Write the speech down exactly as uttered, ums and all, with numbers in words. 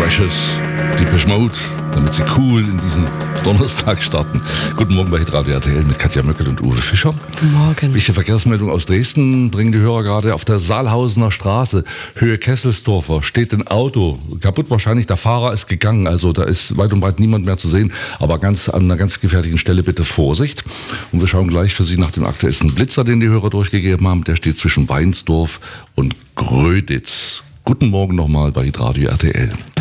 Ashes, Depeche Mode, damit sie cool in diesen Donnerstag starten. Guten Morgen bei Hitradio R T L mit Katja Möckel und Uwe Fischer. Guten Morgen. Wichtige Verkehrsmeldung aus Dresden bringen die Hörer gerade auf der Saalhausener Straße, Höhe Kesselsdorfer, steht ein Auto, kaputt wahrscheinlich, der Fahrer ist gegangen, also da ist weit und breit niemand mehr zu sehen, aber ganz an einer ganz gefährlichen Stelle bitte Vorsicht. Und wir schauen gleich für Sie nach dem aktuellsten Blitzer, den die Hörer durchgegeben haben, der steht zwischen Weinsdorf und Gröditz. Guten Morgen nochmal bei Hitradio R T L.